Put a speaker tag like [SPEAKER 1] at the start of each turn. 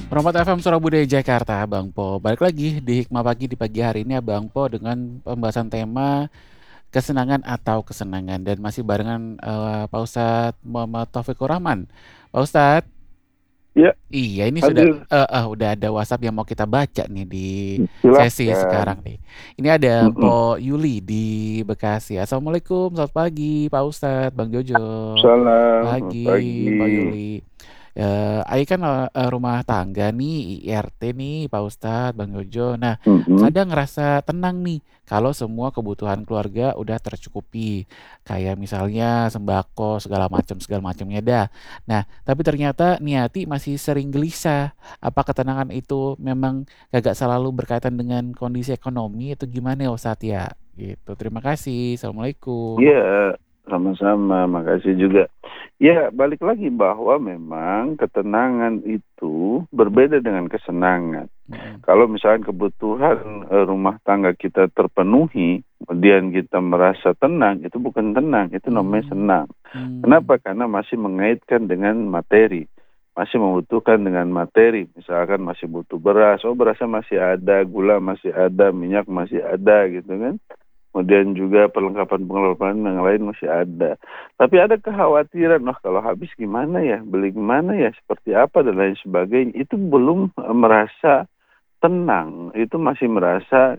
[SPEAKER 1] Romat FM Surabaya Jakarta, Bang Po. Balik lagi di Hikmah Pagi di pagi hari ini Bang Po dengan pembahasan tema kesenangan atau kesenangan dan masih barengan Pak Ustadz Muhammad Taufikur Rahman. Pak Ustadz,
[SPEAKER 2] Ya,
[SPEAKER 1] iya ini
[SPEAKER 2] hadir.
[SPEAKER 1] udah ada WhatsApp yang mau kita baca nih di sesi
[SPEAKER 2] Silahkan.
[SPEAKER 1] sekarang nih. Ini ada
[SPEAKER 2] Mm-mm.
[SPEAKER 1] Po Yuli di Bekasi. Assalamualaikum, selamat pagi Pak Ustadz, Bang Jojo.
[SPEAKER 2] Salam, selamat
[SPEAKER 1] Pagi, Pak
[SPEAKER 2] pagi.
[SPEAKER 1] Yuli. Aing kan rumah tangga nih, IRT nih, Pak Ustadz, Bang Jojo. Nah,
[SPEAKER 2] Mm-mm.
[SPEAKER 1] kadang ngerasa tenang nih kalau semua kebutuhan keluarga udah tercukupi, kayak misalnya sembako segala macamnya dah. Nah, tapi ternyata niati masih sering gelisah. Apa ketenangan itu memang gak selalu berkaitan dengan kondisi ekonomi itu gimana ya Ustadz ya? Gitu. Terima kasih. Assalamualaikum.
[SPEAKER 2] Ya, sama-sama. Makasih juga. Ya, balik lagi bahwa memang ketenangan itu berbeda dengan kesenangan.
[SPEAKER 1] Mm-mm.
[SPEAKER 2] Kalau misalnya kebutuhan rumah tangga kita terpenuhi, kemudian kita merasa tenang, itu bukan tenang, itu namanya
[SPEAKER 1] Hmm.
[SPEAKER 2] senang.
[SPEAKER 1] Hmm.
[SPEAKER 2] Kenapa? Karena masih mengaitkan dengan materi. Masih membutuhkan dengan materi. Misalkan masih butuh beras, oh berasnya masih ada, gula masih ada, minyak masih ada gitu kan. Kemudian juga perlengkapan-perlengkapan yang lain masih ada. Tapi ada kekhawatiran, wah kalau habis gimana ya, beli gimana ya, seperti apa dan lain sebagainya. Itu belum merasa tenang, itu masih merasa